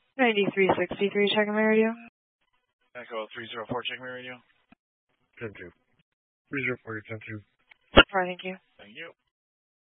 9363, checking my radio. Echo 304, checking my radio. 10-2. 304, 10-2. Sorry, thank you. Thank you.